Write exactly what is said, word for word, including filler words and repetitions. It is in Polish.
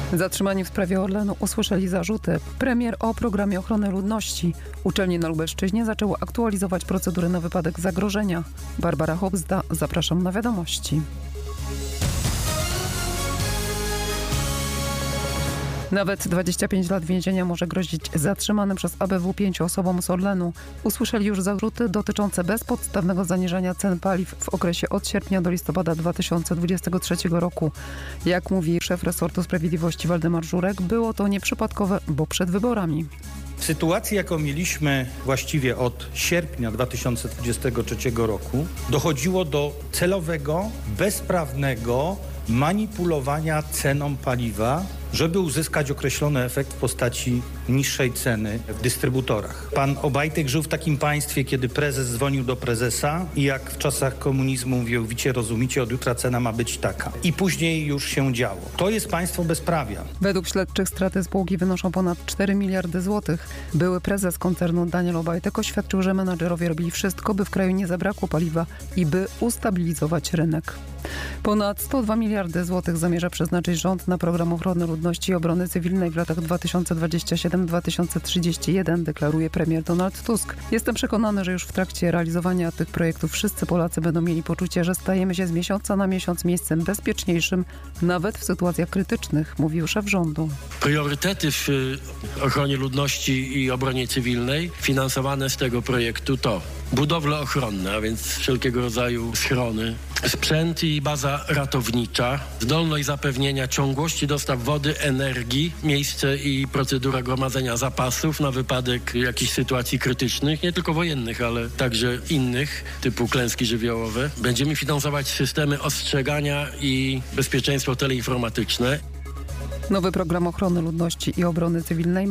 Zatrzymani w sprawie Orlenu usłyszeli zarzuty. Premier o programie ochrony ludności. Uczelnie na Lubelszczyźnie zaczęły aktualizować procedury na wypadek zagrożenia. Barbara Hobzda, zapraszam na wiadomości. Nawet dwadzieścia pięć lat więzienia może grozić zatrzymanym przez A B W pięciu osobom z Orlenu. Usłyszeli już zarzuty dotyczące bezpodstawnego zaniżania cen paliw w okresie od sierpnia do listopada dwa tysiące dwudziestego trzeciego roku. Jak mówi szef resortu sprawiedliwości Waldemar Żurek, było to nieprzypadkowe, bo przed wyborami. W sytuacji, jaką mieliśmy właściwie od sierpnia dwa tysiące dwudziestego trzeciego roku, dochodziło do celowego, bezprawnego manipulowania ceną paliwa, żeby uzyskać określony efekt w postaci niższej ceny w dystrybutorach. Pan Obajtek żył w takim państwie, kiedy prezes dzwonił do prezesa i jak w czasach komunizmu mówił: wicie, rozumicie, od jutra cena ma być taka. I później już się działo. To jest państwo bezprawia. Według śledczych straty spółki wynoszą ponad cztery miliardy złotych. Były prezes koncernu Daniel Obajtek oświadczył, że menadżerowie robili wszystko, by w kraju nie zabrakło paliwa i by ustabilizować rynek. Ponad sto dwa miliardy złotych zamierza przeznaczyć rząd na program ochrony ludności i obrony cywilnej w latach dwa tysiące dwudziestym siódmym do dwa tysiące trzydziestego pierwszego, deklaruje premier Donald Tusk. Jestem przekonany, że już w trakcie realizowania tych projektów wszyscy Polacy będą mieli poczucie, że stajemy się z miesiąca na miesiąc miejscem bezpieczniejszym, nawet w sytuacjach krytycznych, mówił szef rządu. Priorytety w ochronie ludności i obronie cywilnej finansowane z tego projektu to budowle ochronne, a więc wszelkiego rodzaju schrony, sprzęt i baza ratownicza, zdolność zapewnienia ciągłości dostaw wody, energii, miejsce i procedura gromadzenia zapasów na wypadek jakichś sytuacji krytycznych, nie tylko wojennych, ale także innych, typu klęski żywiołowe. Będziemy finansować systemy ostrzegania i bezpieczeństwo teleinformatyczne. Nowy program ochrony ludności i obrony cywilnej